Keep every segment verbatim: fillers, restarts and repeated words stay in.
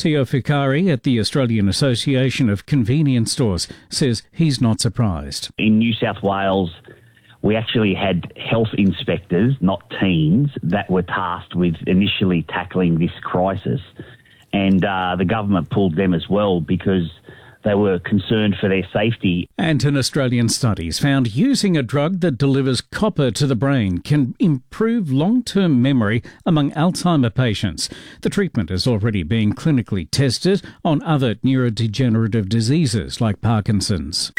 Teo Fikari at the Australian Association of Convenience Stores says he's not surprised. In New South Wales, we actually had health inspectors, not teams, that were tasked with initially tackling this crisis. And uh, the government pulled them as well because they were concerned for their safety. And an Australian studies found using a drug that delivers copper to the brain can improve long-term memory among Alzheimer patients. The treatment is already being clinically tested on other neurodegenerative diseases like Parkinson's.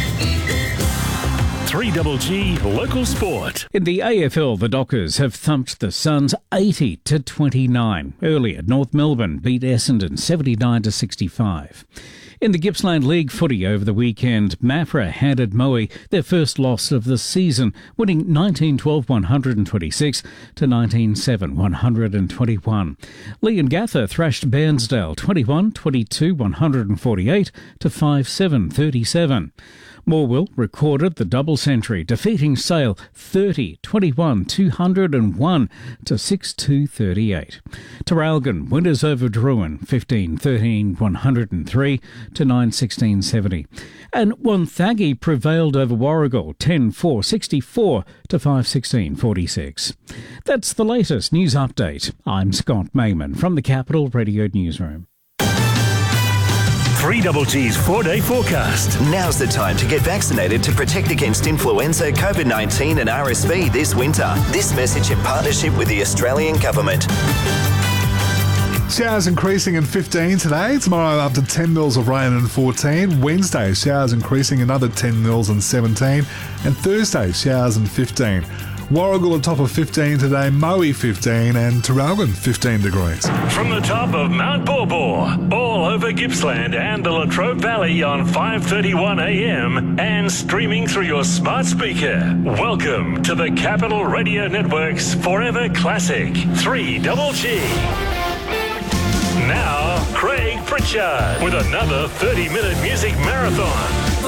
three G G Local Sport. In the A F L, the Dockers have thumped the Suns eighty to twenty-nine. Earlier, North Melbourne beat Essendon seventy-nine to sixty-five. In the Gippsland League footy over the weekend, Maffra handed Moe their first loss of the season, winning nineteen twelve one twenty-six to nineteen seven one twenty-one. Leongatha thrashed Bairnsdale twenty-one twenty-two one forty-eight to five seven thirty-seven. Morwell recorded the double century, defeating Sale thirty twenty-one two oh one to six two thirty-eight. Terralgan winners over Druin fifteen thirteen one oh three to nine sixteen seventy. And Wonthaggi prevailed over Warragul ten four sixty-four to five sixteen forty-six. That's the latest news update. I'm Scott Mayman from the Capital Radio Newsroom. three G G's four-day forecast. Now's the time to get vaccinated to protect against influenza, COVID nineteen and R S V this winter. This message in partnership with the Australian Government. Showers increasing in fifteen today. Tomorrow up to ten mils of rain and fourteen. Wednesday, showers increasing another ten mils and seventeen. And Thursday, showers and fifteen. Warragul on top of fifteen today, Moe fifteen and Terralgan fifteen degrees. From the top of Mount Borbor, all over Gippsland and the Latrobe Valley on five thirty-one a m and streaming through your smart speaker. Welcome to the Capital Radio Network's Forever Classic three G G. Now, Craig Pritchard with another thirty minute music marathon.